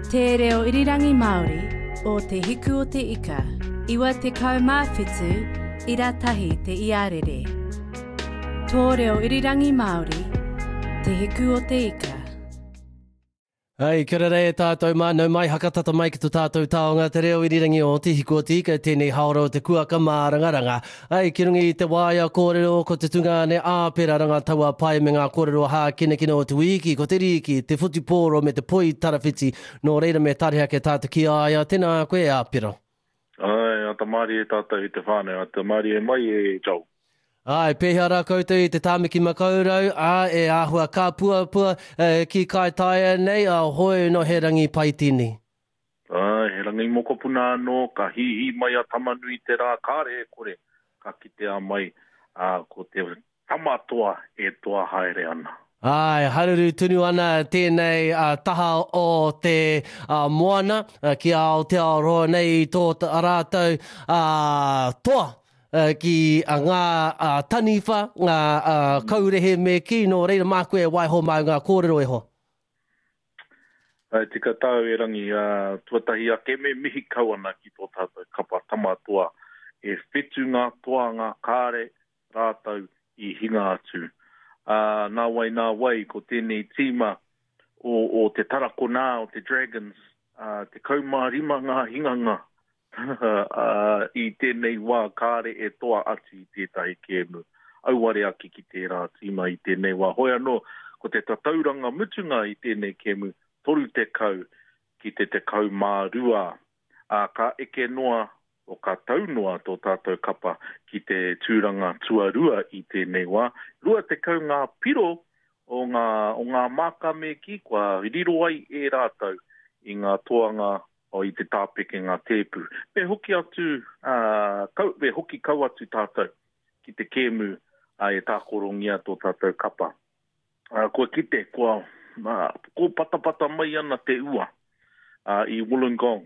Te reo irirangi Māori o te hiku o te ika, iwa te kaumāwhitu I ratahi te iarere. Tō reo irirangi Māori, te hiku o te ika. Ai, kia ora e tātou mānau mai, hakatata mai ki tō tātou taonga, te reo irirangi o te hiku o te ika, tēnei haora o te kuaka mā rangaranga. Ai, ki rungi te waia kōrero, ko te tunga ne āpera ranga taua pai me ngā kōrero hā kina o te wiki, ko te riki, te whutipōro me te poi tarawhiti, no reira me tareha ke tātou ki aia, tēnā koe āpera. Ai, ata mari e tātou I te whānau, ata mari e mai e jau. Ai, pēhea rā koutou I te tāmiki makaurau, e āhua kā pua ki kai taia nei, hoi no he rangi pai tini. Ai, he rangi moko puna anō, ka hihi mai a tamanui te rā, kāre e kore, ka kite a mai, ko te tamatoa e toa haere ana. Ai, haruru tunu ana tēnei taha o te moana, ki Aotearoa nei tō rātou toa. Ki ngā taniwha, ngā kaurehe me ki no reira mā koe waiho mai ngā kōrero e ho. Tika tau e rangi, tuatahi a ke me mihi kau ana ki tō tātou kapa tamatoa e whetu ngā toa ngā kāre rātou I hinga atu. Nā wai ko tēnei tīma o te tarakona, o te dragons, te kaumārima ngā hinganga. I tēnei wā kāre e toa atu I tētahi kēmu. Auare aki ki tērā tīma I tēnei wā. Hoi anō, ko te tatauranga mutunga I tēnei kēmu, toru te kau ki te kau mārua. Ka eke noa o ka taunoa tō tātou kapa ki te tūranga tuarua I tēnei wā. Rua te kau ngā piro o ngā mākame ki kua riro ai e rātou I ngā toanga o I te tāpeke ngā tēpu. Me hoki atu, me hoki kau atu tātou ki te kēmu e tākorongia tō tātou kapa. Kua kite, ko patapata mai ana te ua I Wollongong,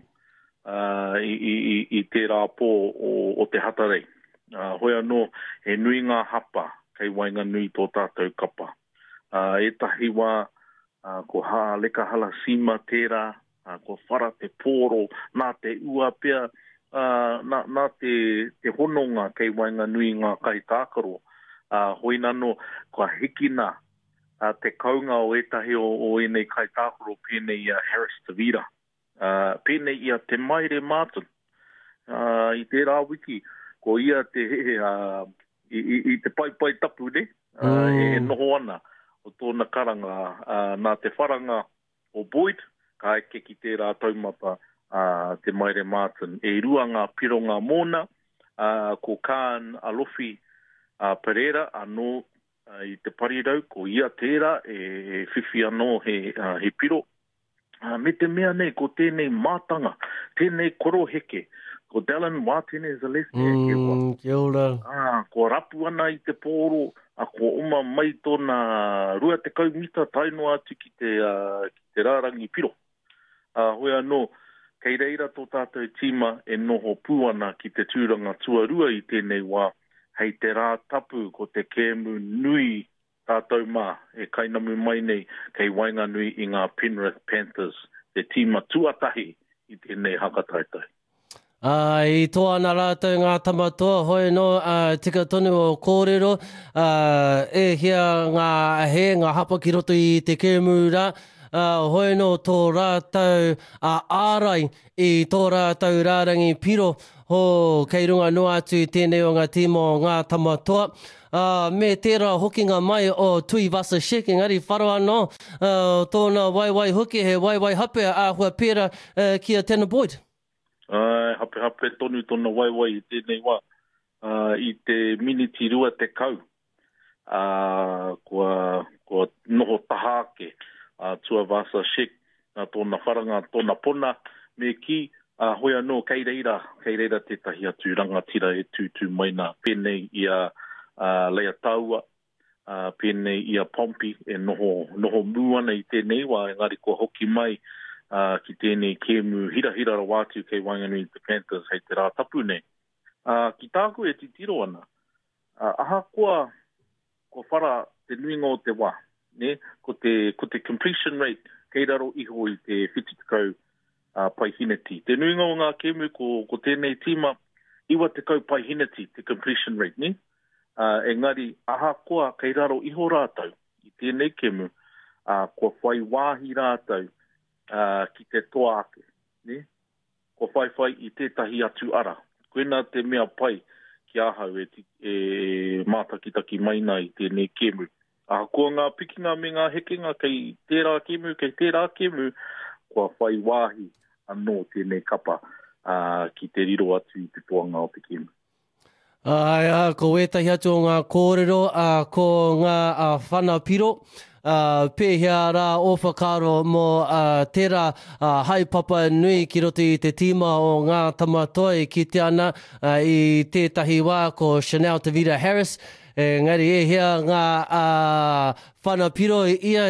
I te rāpō o te hatarei. Hoi anō, he nui ngā hapa kei wainga nui tō tātou kapa. E tahi wā, ko hā leka hala sima tērā, ko whara te pōro, nā te ua pia, nā te hononga kei wainga nui ngā kai tākaro. Hoi nano, kua hikina te kaunga o etahi o enei kai tākaro pēnei Harris Tavira. Pēnei ia te Maire Martin. I te rā wiki, ko ia I te pai tapu ne, e noho ana o tōna karanga, nā te wharanga o Boyd, ka eke ki tērā taumata te Maire Martin. E rua ngā piro ngā mōna, ko Khan Alofi Pereira, anō I te parirau, ko ia tērā, e whiwhi anō he piro. Me te mea nei, ko tēnei mātanga, tēnei koro heke, ko Dallin Watene Zaleski. Kia ora. Ko rapu ana I te pōro, ko oma mai tōna rua te kaumita tainoa atu ki te rārangi piro. Hoi anō, kei reira tō tātou tīma e noho pūana ki te tūranga tuarua I tēnei wā, hei te rā tapu ko te kēmu nui tātou mā, e kainamu mai nei kei wainga nui I ngā Penrith Panthers, te tīma tuatahi I tēnei hakataitai. I toana rātou ngā tamatoa, hoi no, tika tonu o kōrero, e hea ngā hapa ki roto I te kēmu rā, hoi no tō rātou ārai I tō rātou rārangi piro, kei runga noa atu tēnei o ngā tīmo o ngā tamatoa. Me tērā hokinga mai o Tui Vasa Shek, engari wharoa no, tōna waiwai hoki, he waiwai hape āhua pēra kia tēnā Boyd. Hape tonu tōna waiwai I tēnei wā, I te miniti rua te kau, kua noho tahake, Tua Vasa Shek, tōna wharanga, tōna pona, me ki, hoi anō, kei reira tētahi atu rangatira e tūtū maina, pēnei ia Lea Taua, pēnei ia Pompey, e noho mūana I tēnei wā, engari ko hoki mai, ki tēnei kēmu hira wātu kei Wainganui te Panthers hei te rā tapu nei. Ki tāku e titiro ana, aha ko whara te nuinga o te wā, ne? Ko te completion rate, kei raro iho I te whititikau paihineti. Te nuinga o ngā kēmu ko tēnei tīma, iwa te kau paihineti, te completion rate, ni? Engari, aha koa kei raro iho rātau, i tēnei kēmu, kua whai wāhi rātau ki te toa ake, ni? Kua whai i tētahi atu ara. Koena te mea pai ki ahau e mātakitaki maina i tēnei kēmu. Koa ngā pikinga me ngā hekenga kei tērā kēmu, kua whai wāhi anō tēnei kapa ki te riro atu i te toanga o te kēmu. Ko wētahi atu o ngā kōrero, ko ngā whanapiro, pēhea rā o whakaro mō tērā haipapa nui ki roto i te tīma o ngā tamatoa i kite ana i tētahi wā ko Chanel Tavita Harris. Ngari hea ngā whanapiro ia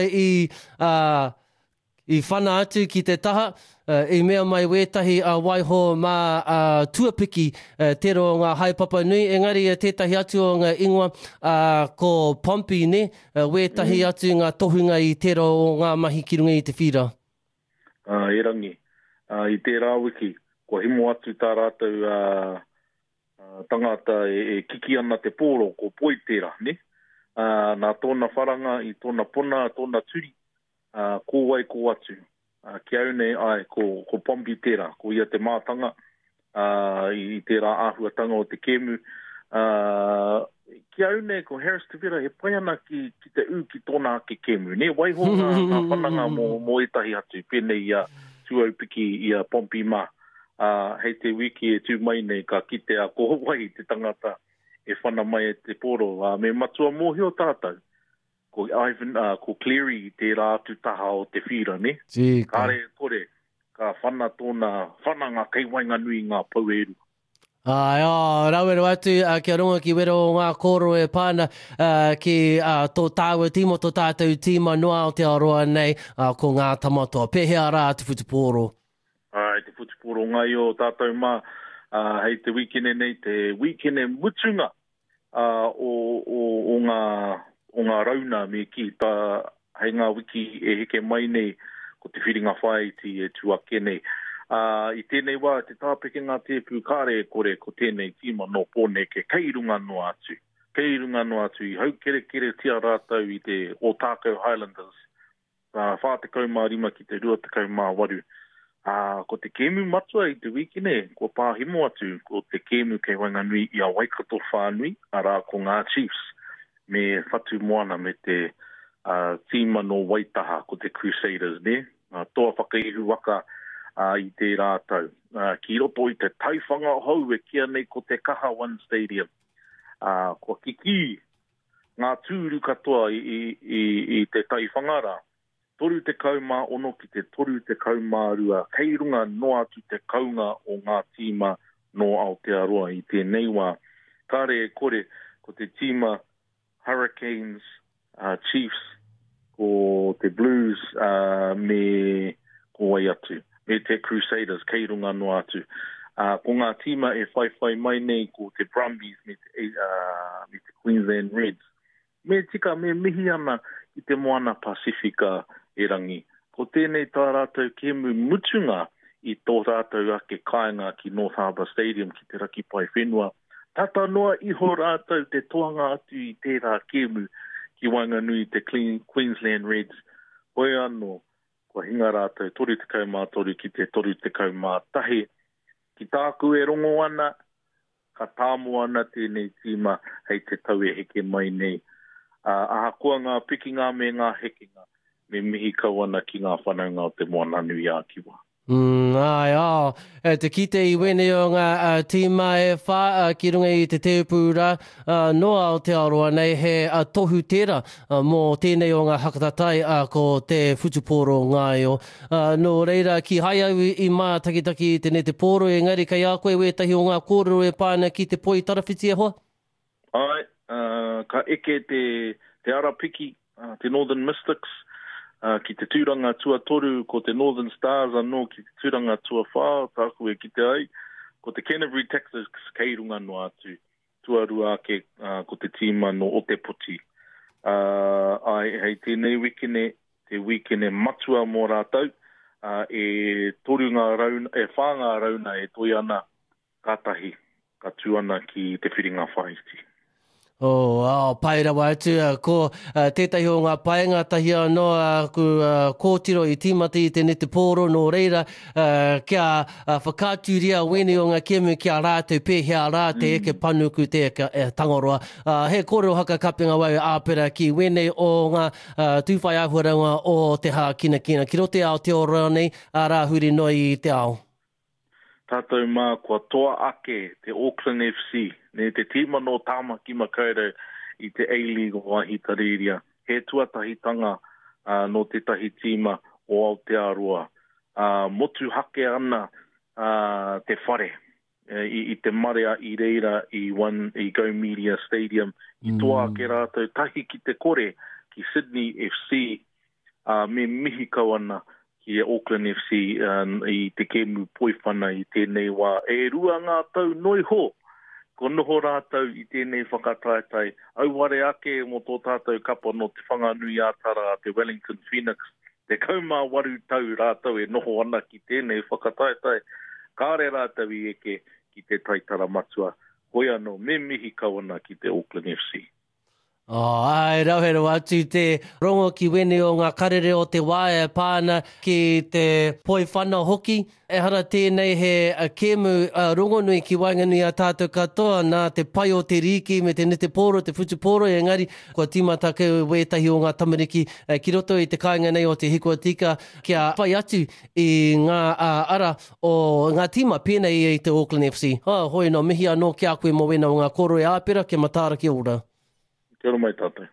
i whana atu ki te taha, i mea mai wētahi waiho mā tuapiki tero o ngā haipapa nui. Engari tētahi atu o ngā ingoa ko Pompey ne, wētahi atu ngā tohunga i tero o ngā mahi ki runga i te whira. E rangi, i tērā wiki, ko himo atu tā rātou tangata e kiki ana te pōro, ko Poitera, ne? Nā tōna wharanga i tōna pona, tōna turi, ko wai ko atu. Ki au nei ai ko Pompey tērā, ko ia te mātanga i tērā āhuatanga o te kēmu. Ki au nei ko Harris Tavita he pai ana ki te ki tōna ke kēmu. Ne waiho ngā whananga mō etahi atu, pēnei ia tuaupiki ia Pompey mā. Hei te wiki e tū mai nei ka kite a ko wai te tangata e whana mai e te poro. Me matua mōhio tātou. Ko Ivan, ko Cleary te rā atu taha o te whira, ne? Kāre kore, ka whana tōna, whana ngā keiwainga nui ngā paueru. Rauero atu, kia runga ki wero o ngā kōro e pāna ki tō tāua tīmo tō tātou tīma noa o te aroa nei ko ngā tamatoa. Pēhea rā te whutupōro. Te whutupōro ngai o tātou mā, hei te wikene nei, te wikene mutunga o ngā rauna me ki tā hei ngā wiki e heke mai nei ko te whiringa whai e tuake nei. I tēnei wā te tāpeke ngā tēpū kāre kore ko tēnei tīma no pōneke kei runga no atu. Kei runga no atu i hau kere tia rātau i te Otago Highlanders. Whātekau mā rima ki te 28 mā waru. Ko te kēmu matua i te wikene, ko pāhimo atu ko te kēmu kei Wainganui i a Waikato whānui a rā ko ngā Chiefs. Me whatu moana me te tīma no Waitaha ko te Crusaders, ne? Toa whakaihu waka i te rātau. Ki roto i te tauwhanga hau e kia nei ko te Kaha One Stadium. Ko kiki ngā tūru katoa i te tauwhanga rā. Toru te kaumā ono ki te toru te kaumā rua. Kei runga no atu te kaunga o ngā tīma no Aotearoa i tēnei wā. Kāre kore ko te tīma Hurricanes, Chiefs, ko te Blues, me ko wai atu. Me te Crusaders, kei runga no atu. Ko ngā tīma e whai mai nei ko te Brumbies, me te Queensland Reds. Me tika, me mihi ana i te moana Pasifika e rangi. Ko tēnei tā rātou kēmu mutunga i tō rātou ake kāinga ki North Harbour Stadium ki te raki pai whenua. Tata noa iho rātou te toanga atu i tērā kēmu ki Wainganui te Queensland Reds. Hoi anō, kua hinga rātou toru te kaumātoru ki te toru te kaumātahe. Ki tāku e rongo ana, ka tāmo ana tēnei tīma hei te tau e heke mai nei. Ahakoa ngā pikinga me ngā hekinga, me mihi kau ana ki ngā whanaunga o te moana nui a kiwa. Te kite i wene o ngā tīma e whā ki runga i te teupūra noa o te aroa nei he tohu tērā mō tēnei o ngā hakatatai ko te whutupōro ngai o. Nō reira ki hai au i mā takitaki tēnei te pōro engari kai a koe wētahi o ngā kōrero e pāna ki te poi tarawhiti e hoa? Ai, ka eke te arapiki, te Northern Mystics, ki te tūranga tuatoru ko te Northern Stars anō ki te tūranga tuawhā, tāku e ki te ai, ko te Canterbury Texas kei runga no atu, tuarua ake ko te tīma no Otepoti. Ai, hei tēnei wikene, te wikene matua mō rātau, e toru ngā rauna, e whāngā rauna e toi ana kātahi, ka tū ana ki te whiringa whaiti. Pai rawa atu, ko tētahi o ngā paenga tahi anō ku kōtiro i tīmata i te nete pōro nō reira, kia whakāturia wene o ngā kemu kia rātou pēhea rā te eke panu ku te tangoroa. He kōrero haka kapinga wau āpera ki wene o ngā tūwhai ahuaranga o te hā kina. Ki rote ao te ora nei, rāhuri noi i te ao. Tātou mā kua toa ake te Auckland FC, ne te tīma no tāmaki makaurau i te A-League o Ahitariria. He tuatahitanga no te tahi tīma o Aotearoa. Motu hake ana te whare i te marea i reira i Go Media Stadium. I toa ake rātou tahi ki te kore ki Sydney FC, me mihi kau ana ki Auckland FC i te kemu poiwhana i tēnei wā. E rua ngā tau noi ho, ko noho rātau i tēnei whakataetai. Au ware ake mo tō tātou kapa no te whanganui ātara te Wellington Phoenix. Te kaumā waru tau rātau e noho ana ki tēnei whakataetai. Kāre rātau i eke ki te taitara matua. Hoi anō, me mihi kau ana ki te Auckland FC. Ai, rauhero atu te rongo ki wene o ngā karere o te wae pāna ki te poiwhana hoki. E hara tēnei he kemu rongo nui ki wainganui a tātou katoa nā te pai o te riki me te nete pōro, te whutu pōro, engari kua tīmata ke wētahi o ngā tamariki ki roto i te kāinga nei o te hikua tika kia pai atu i ngā ara o ngā tīma pēnei i te Auckland FC. Hoi no mihi anō ki a koe mo wena o ngā koro e āpera ke matāra ki ora. Kia ora mai tātou.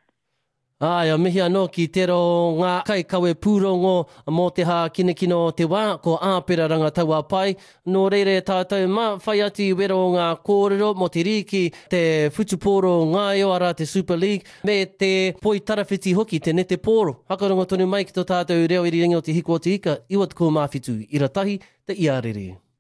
Ia mihi anō ki tero ngā kai kawe pūrongo mō te hā kinekino o te wā, ko āpera rangataua pai. Nō reire tātou whai atu i wera o ngā kōrero mo te riki, te whutupōro ngāi o ara te Super League, me te poi tarawhiti hoki, te nete pōro. Hakarongo tonu mai ki tō tātou reo iri ringi o te hiko o te ika, iwa te kō mawhitu, ira tahi, te iarere.